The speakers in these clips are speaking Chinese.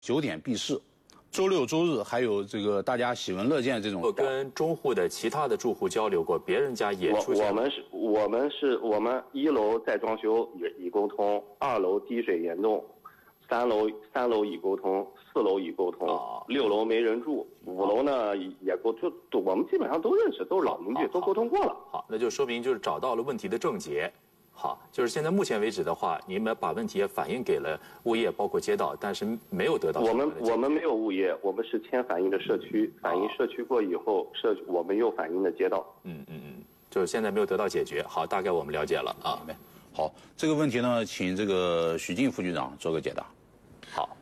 9点闭市。周六周日还有这个大家喜闻乐见这种。 我跟中户的其他的住户交流过，别人家也出现。 我们1楼在装修已沟通，2楼滴水严重，3楼已沟通，4楼已沟通，6楼没人住，5楼呢也沟通，就我们基本上都认识，都是老邻居，都沟通过了。 好，那就说明就是找到了问题的症结。好，就是现在目前为止的话，你们把问题也反映给了物业，包括街道，但是没有得到。 我们没有物业，我们是先反映的社区，反映社区过以后，我们又反映的街道。 就是现在没有得到解决。好，大概我们了解了啊。 好，这个问题呢，请这个许静副局长做个解答。 好。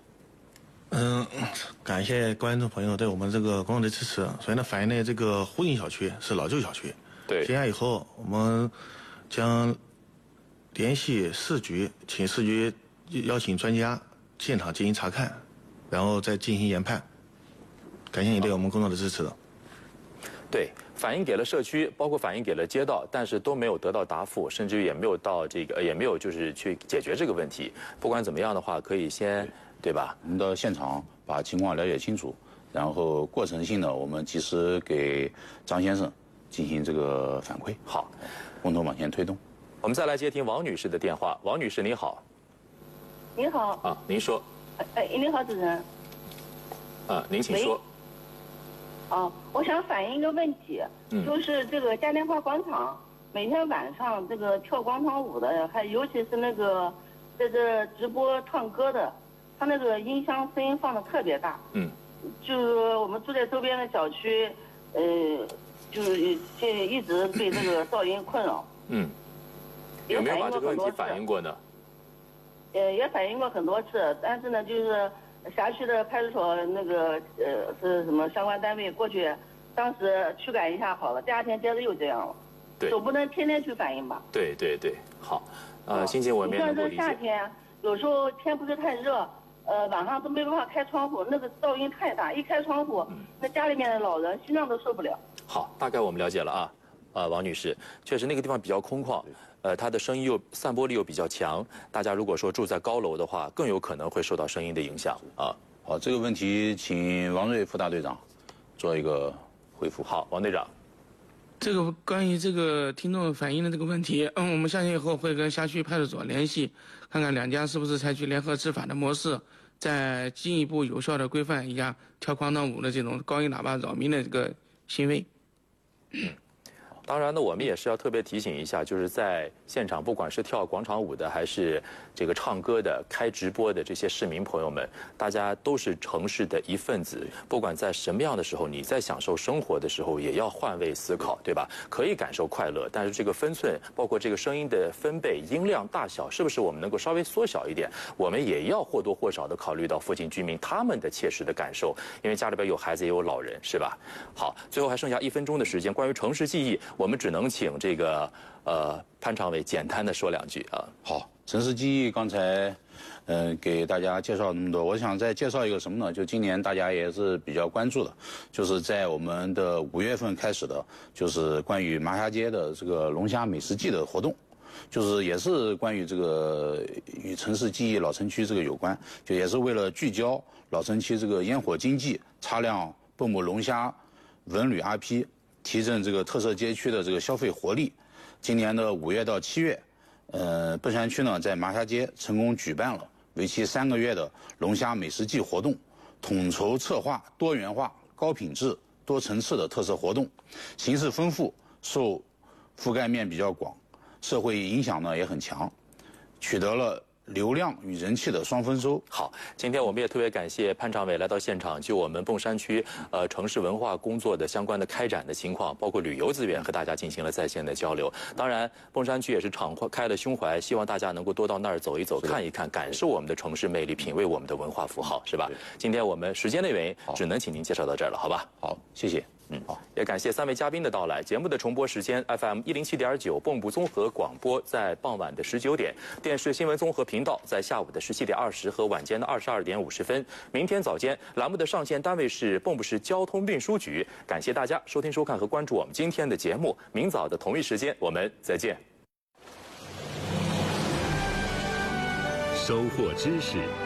感谢观众朋友对我们这个工作的支持。首先呢，反映的这个呼应小区是老旧小区。 对。接下来以后，我们将联系市局，请市局邀请专家现场进行查看，然后再进行研判。感谢你对我们工作的支持。 对，反映给了社区，包括反映给了街道，但是都没有得到答复，甚至于也没有到也没有就是去解决这个问题。不管怎么样的话，可以先对吧？ 我们到现场把情况了解清楚，然后过程性的我们及时给张先生进行这个反馈。 好， 共同往前推动。 我们再来接听王女士的电话。王女士，你好。 你好。 啊，您说。 你好，主持人。 您请说。 我想反映一个问题，就是这个嘉年华广场每天晚上这个跳广场舞的，还尤其是那个在这直播唱歌的，他那个音箱声音放的特别大。就是我们住在周边的小区，就是一直被这个噪音困扰。 有没有把这个问题反映过呢？ 也反映过很多次，但是呢，就是辖区的派出所那个是什么相关单位过去，当时驱赶一下好了，第2天接着又这样了。 对， 总不能天天去反映吧？ 对，好，心情我们也能够理解。 你像这夏天，有时候天不是太热，晚上都没办法开窗户，那个噪音太大，一开窗户，那家里面的老人心脏都受不了。 好，大概我们了解了啊。王女士，确实那个地方比较空旷，它的声音散播力又比较强，大家如果说住在高楼的话，更有可能会受到声音的影响啊。 好，这个问题请王瑞副大队长做一个回复。 好，王队长。 这个关于这个听众反映的这个问题，我们相信以后会跟辖区派出所联系，看看两家是不是采取联合执法的模式，再进一步有效的规范一下跳广场舞的这种高音喇叭扰民的这个行为。 当然呢，我们也是要特别提醒一下，就是在现场，不管是跳广场舞的，还是这个唱歌的、开直播的这些市民朋友们，大家都是城市的一份子。不管在什么样的时候，你在享受生活的时候，也要换位思考，对吧？可以感受快乐，但是这个分寸，包括这个声音的分贝、音量大小，是不是我们能够稍微缩小一点？我们也要或多或少的考虑到附近居民他们的切实的感受，因为家里边有孩子也有老人，是吧？好，最后还剩下1分钟的时间，关于城市记忆。我们只能请这个潘常委简单的说2句啊。 好，城市记忆刚才给大家介绍那么多，我想再介绍一个什么呢？就今年大家也是比较关注的，就是在我们的5月份开始的，就是关于麻霞街的这个龙虾美食季的活动。就是也是关于这个与城市记忆老城区这个有关，就也是为了聚焦老城区这个烟火经济，擦亮蹦蹦龙虾文旅 RP。提振这个特色街区的这个消费活力。今年的5月到7月，砵山区呢在麻霞街成功举办了为期3个月的龙虾美食季活动，统筹策划多元化、高品质、多层次的特色活动，形式丰富，受覆盖面比较广，社会影响呢也很强，取得了流量与人气的双丰收。 好，今天我们也特别感谢潘常委来到现场，就我们砵山区城市文化工作的相关的开展的情况，包括旅游资源，和大家进行了在线的交流。当然，砵山区也是敞开了胸怀，希望大家能够多到那儿走一走、看一看，感受我们的城市魅力，品味我们的文化符号，是吧？今天我们时间的原因，只能请您介绍到这儿了，好吧？ 好，谢谢。 好，也感谢3位嘉宾的到来。节目的重播时间 FM 107.9蚌埠综合广播在傍晚的19点，电视新闻综合频道在下午的17点20和晚间的22点50分。明天早间栏目的上线单位是蚌埠市交通运输局。感谢大家收听收看和关注我们今天的节目。明早的同一时间我们再见。 收获知识，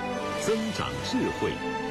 增长智慧。